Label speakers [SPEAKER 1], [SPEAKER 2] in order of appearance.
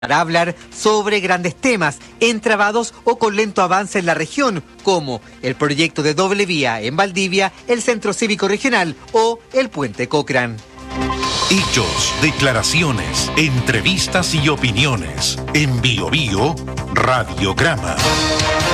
[SPEAKER 1] para hablar sobre grandes temas, entrabados o con lento avance en la región, como el proyecto de doble vía en Valdivia, el Centro Cívico Regional o el Puente Cochrane.
[SPEAKER 2] Hechos, declaraciones, entrevistas y opiniones. En Bio Bio, Radiograma.